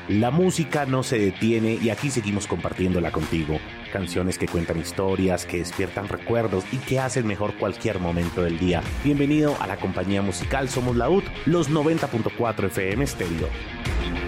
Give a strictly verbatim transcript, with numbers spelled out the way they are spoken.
La música no se detiene y aquí seguimos compartiéndola contigo. Canciones que cuentan historias, que despiertan recuerdos y que hacen mejor cualquier momento del día. Bienvenido a la compañía musical Somos Laúd, los noventa punto cuatro F M Stereo.